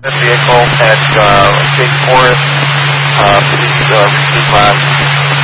The vehicle at Chase Forest, please repeat last